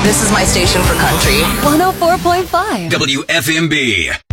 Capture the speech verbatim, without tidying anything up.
This is my station for country. one oh four point five W F M B.